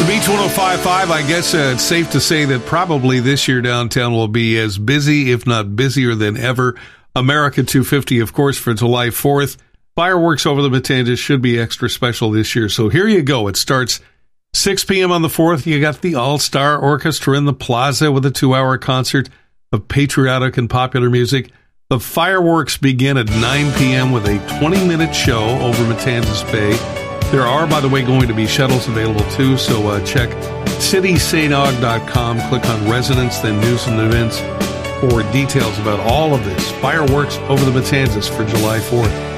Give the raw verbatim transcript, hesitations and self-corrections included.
the Beach one oh five point five. I guess uh, it's safe to say that probably this year downtown will be as busy, if not busier than ever. America two fifty, of course, for July fourth. Fireworks over the Matanzas should be extra special this year. So here you go. It starts six p.m. on the fourth. You got the All-Star Orchestra in the plaza with a two-hour concert of patriotic and popular music. The fireworks begin at nine p.m. with a twenty-minute show over Matanzas Bay. There are, by the way, going to be shuttles available too, so uh, check city saint aug dot com, click on residents, then news and events for details about all of this. Fireworks over the Matanzas for July fourth.